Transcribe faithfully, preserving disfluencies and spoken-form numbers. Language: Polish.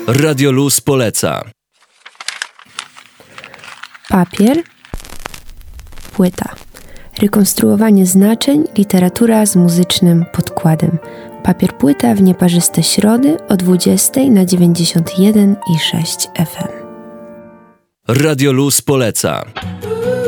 Radio Luz poleca. Papier, płyta. Rekonstruowanie znaczeń, literatura z muzycznym podkładem. Papier, płyta w nieparzyste środy o dwudziestej na dziewięćdziesiąt jeden i sześć F M. Radio Luz poleca.